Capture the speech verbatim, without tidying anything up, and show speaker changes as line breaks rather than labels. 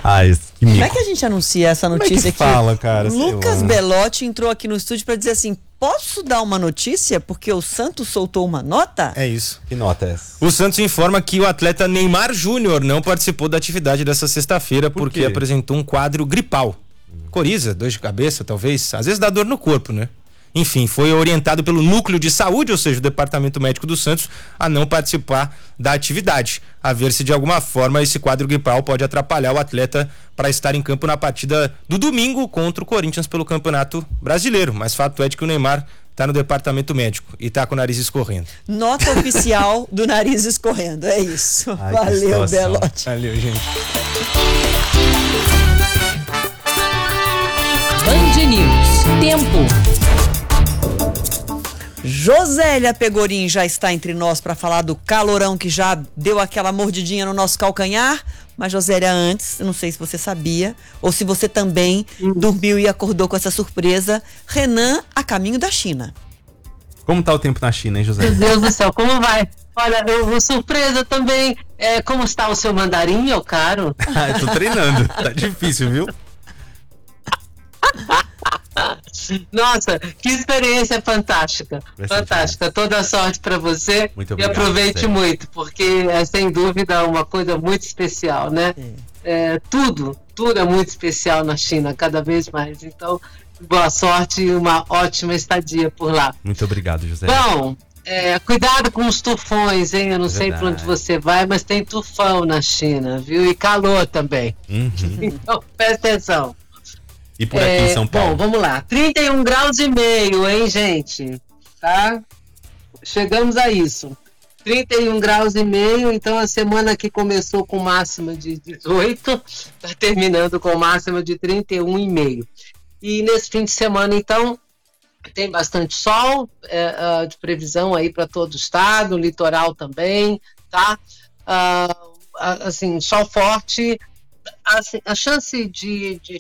Ai, que mico.
Como é que a gente anuncia essa
Como
notícia
é que
aqui?
fala, cara?
Lucas Belotti entrou aqui no estúdio para dizer assim: posso dar uma notícia porque o Santos soltou uma nota?
É isso.
Que nota é essa?
O Santos informa que o atleta Neymar Júnior não participou da atividade dessa sexta-feira
Por
porque
quê?
apresentou um quadro gripal. Coriza, dor de cabeça, talvez. Às vezes dá dor no corpo, né? Enfim, foi orientado pelo Núcleo de Saúde, ou seja, o Departamento Médico do Santos, a não participar da atividade. A ver se de alguma forma esse quadro gripal pode atrapalhar o atleta para estar em campo na partida do domingo contra o Corinthians pelo Campeonato Brasileiro. Mas fato é de que o Neymar está no departamento médico e está com o nariz escorrendo.
Nota oficial do nariz escorrendo, é isso.
Ai,
Valeu, Belotti.
Valeu, gente.
Band News. Tempo.
Josélia Pegorim já está entre nós para falar do calorão que já deu aquela mordidinha no nosso calcanhar. Mas, Josélia, antes, eu não sei se você sabia ou se você também hum. dormiu e acordou com essa surpresa. Renan a caminho da China.
Como tá o tempo na China, hein, José?
Meu Deus do céu, como vai? Olha, eu vou surpresa também. É, como está o seu mandarim, meu caro?
Ah, eu tô treinando. Tá difícil, viu?
Nossa, que experiência fantástica. Fantástica. Toda sorte para você.
Muito obrigado,
e aproveite
Zé.
muito, porque é sem dúvida uma coisa muito especial, né? É. É, tudo, tudo é muito especial na China, cada vez mais. Então, boa sorte e uma ótima estadia por lá.
Muito obrigado, José.
Bom, é, cuidado com os tufões, hein? Eu não é sei para onde você vai, mas tem tufão na China, viu? E calor também.
Uhum.
Então, presta atenção.
E por aqui
é,
em São Paulo?
Bom, vamos lá. trinta e um graus e meio, hein, gente? Tá? Chegamos a isso. trinta e um graus e meio, então a semana que começou com máxima de dezoito, tá terminando com máxima de trinta e um e meio. E nesse fim de semana, então, tem bastante sol, é, uh, de previsão aí para todo o estado, litoral também, tá? Uh, assim, sol forte. A, a chance de, de